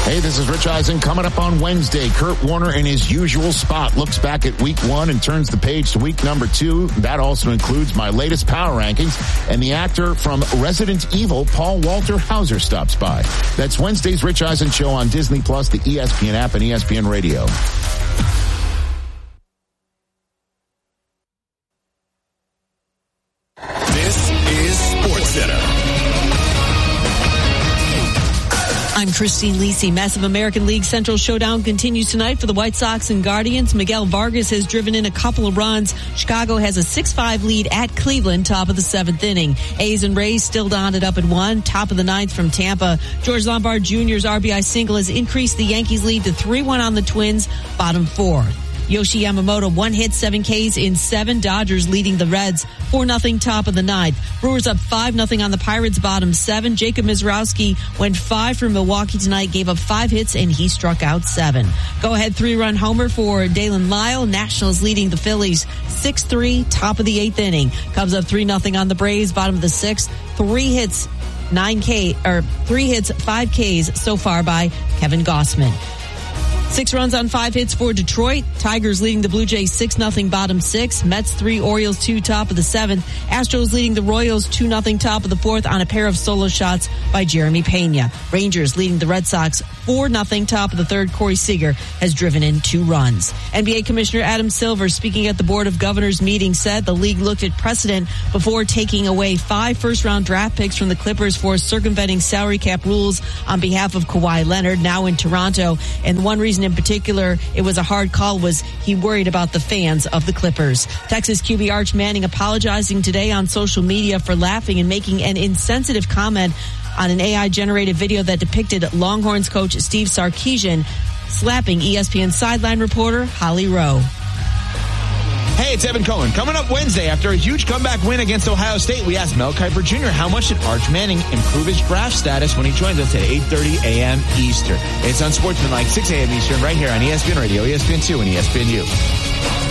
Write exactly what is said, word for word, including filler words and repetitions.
Hey, this is Rich Eisen. Coming up on Wednesday, Kurt Warner in his usual spot looks back at week one and turns the page to week number two. That also includes my latest power rankings, and the actor from Resident Evil, Paul Walter Hauser, stops by. That's Wednesday's Rich Eisen Show on Disney Plus, the E S P N app, and E S P N Radio. This is SportsCenter. I'm Christine Lisi. Massive American League Central Showdown continues tonight for the White Sox and Guardians. Miguel Vargas has driven in a couple of runs. Chicago has a six five lead at Cleveland, top of the seventh inning. A's and Rays still dotted up at one, top of the ninth from Tampa. George Lombard Junior's R B I single has increased the Yankees' lead to three one on the Twins, bottom fourth. Yoshi Yamamoto, one hit, seven Ks in seven. Dodgers leading the Reds, four nothing, top of the ninth. Brewers up five nothing on the Pirates, bottom seven. Jacob Mizrowski went five for Milwaukee tonight, gave up five hits, and he struck out seven. Go-ahead three-run homer for Dalen Lyle. Nationals leading the Phillies, six three, top of the eighth inning. Cubs up three nothing on the Braves, bottom of the sixth. Three hits, nine K, or three hits, five Ks so far by Kevin Gossman. Six runs on five hits for Detroit. Tigers leading the Blue Jays six nothing, bottom six. Mets three, Orioles two, top of the seventh. Astros leading the Royals two nothing, top of the fourth on a pair of solo shots by Jeremy Pena. Rangers leading the Red Sox four nothing, top of the third. Corey Seager has driven in two runs. N B A Commissioner Adam Silver, speaking at the Board of Governors meeting, said the league looked at precedent before taking away five first-round draft picks from the Clippers for circumventing salary cap rules on behalf of Kawhi Leonard, now in Toronto. And one reason in particular it was a hard call was he worried about the fans of the Clippers. Texas Q B Arch Manning apologizing today on social media for laughing and making an insensitive comment on an A I-generated video that depicted Longhorns coach Steve Sarkisian slapping E S P N sideline reporter Holly Rowe. Hey, it's Evan Cohen. Coming up Wednesday, after a huge comeback win against Ohio State, we asked Mel Kiper Junior how much did Arch Manning improve his draft status when he joins us at eight thirty a.m. Eastern. It's on Sportsman like six a.m. Eastern right here on E S P N Radio, E S P N two, and E S P N U.